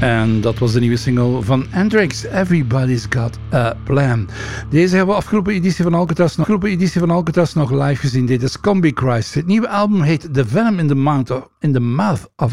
En dat was de nieuwe single van Hendrix, Everybody's Got a Plan. Deze hebben we afgelopen editie van Alcatraz nog live gezien. Dit is Combi Christ. Het nieuwe album heet The Venom in the Mouth of